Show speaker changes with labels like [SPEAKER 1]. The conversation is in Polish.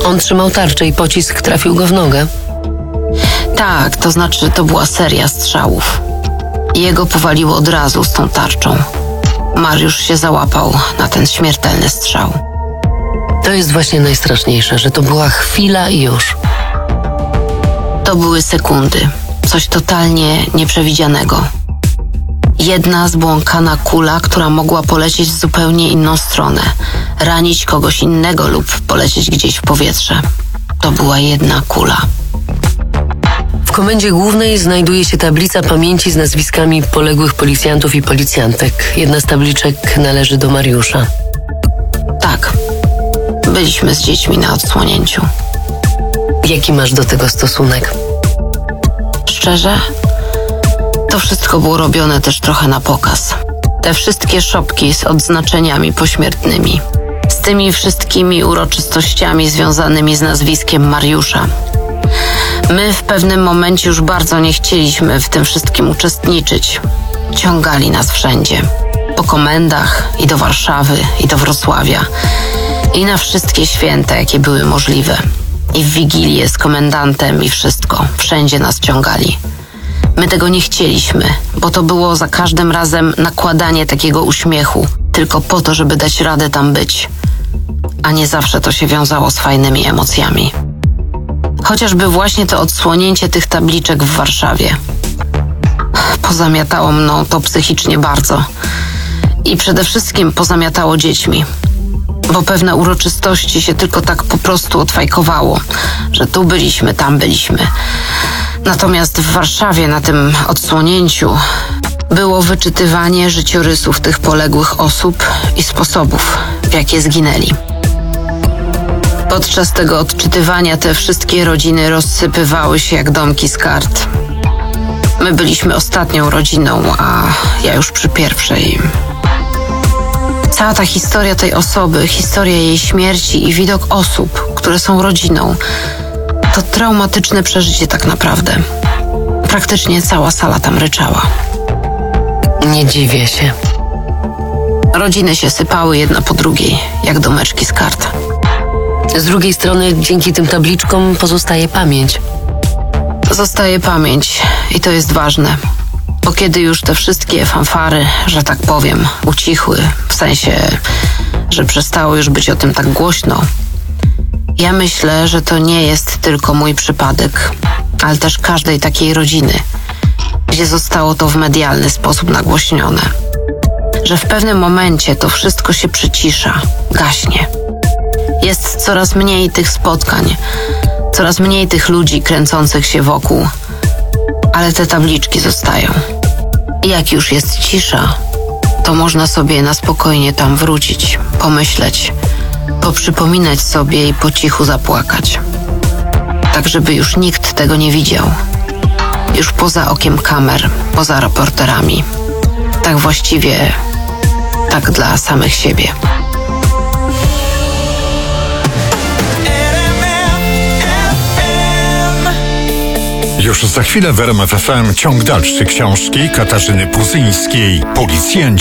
[SPEAKER 1] On trzymał tarczę i pocisk trafił go w nogę?
[SPEAKER 2] Tak, to znaczy to była seria strzałów. Jego powaliło od razu z tą tarczą. Mariusz się załapał na ten śmiertelny strzał.
[SPEAKER 1] To jest właśnie najstraszniejsze, że to była chwila i już.
[SPEAKER 2] To były sekundy. Coś totalnie nieprzewidzianego. Jedna zbłąkana kula, która mogła polecieć w zupełnie inną stronę, ranić kogoś innego lub polecieć gdzieś w powietrze. To była jedna kula.
[SPEAKER 1] W komendzie głównej znajduje się tablica pamięci z nazwiskami poległych policjantów i policjantek. Jedna z tabliczek należy do Mariusza.
[SPEAKER 2] Tak. Byliśmy z dziećmi na odsłonięciu.
[SPEAKER 1] Jaki masz do tego stosunek?
[SPEAKER 2] Szczerze? To wszystko było robione też trochę na pokaz. Te wszystkie szopki z odznaczeniami pośmiertnymi. Z tymi wszystkimi uroczystościami związanymi z nazwiskiem Mariusza. My w pewnym momencie już bardzo nie chcieliśmy w tym wszystkim uczestniczyć. Ciągali nas wszędzie. Po komendach i do Warszawy, i do Wrocławia. I na wszystkie święta, jakie były możliwe. I w Wigilię z komendantem i wszystko. Wszędzie nas ciągali. My tego nie chcieliśmy, bo to było za każdym razem nakładanie takiego uśmiechu, tylko po to, żeby dać radę tam być. A nie zawsze to się wiązało z fajnymi emocjami. Chociażby właśnie to odsłonięcie tych tabliczek w Warszawie. Pozamiatało mną to psychicznie bardzo. I przede wszystkim pozamiatało dziećmi. Bo pewne uroczystości się tylko tak po prostu odfajkowało, że tu byliśmy, tam byliśmy. Natomiast w Warszawie na tym odsłonięciu było wyczytywanie życiorysów tych poległych osób i sposobów, w jakie zginęli. Podczas tego odczytywania te wszystkie rodziny rozsypywały się jak domki z kart. My byliśmy ostatnią rodziną, a ja już przy pierwszej. Cała ta historia tej osoby, historia jej śmierci i widok osób, które są rodziną, to traumatyczne przeżycie tak naprawdę. Praktycznie cała sala tam ryczała.
[SPEAKER 1] Nie dziwię się.
[SPEAKER 2] Rodziny się sypały jedna po drugiej, jak domeczki z kart.
[SPEAKER 1] Z drugiej strony, dzięki tym tabliczkom pozostaje pamięć.
[SPEAKER 2] Zostaje pamięć i to jest ważne. Bo kiedy już te wszystkie fanfary, że tak powiem, ucichły, w sensie, że przestało już być o tym tak głośno, ja myślę, że to nie jest tylko mój przypadek, ale też każdej takiej rodziny, gdzie zostało to w medialny sposób nagłośnione. Że w pewnym momencie to wszystko się przycisza, gaśnie. Jest coraz mniej tych spotkań, coraz mniej tych ludzi kręcących się wokół, ale te tabliczki zostają. I jak już jest cisza, to można sobie na spokojnie tam wrócić, pomyśleć, poprzypominać sobie i po cichu zapłakać. Tak, żeby już nikt tego nie widział. Już poza okiem kamer, poza reporterami. Tak właściwie, tak dla samych siebie.
[SPEAKER 3] Już za chwilę w RMF FM ciąg dalszy książki Katarzyny Puzyńskiej. Policjanci.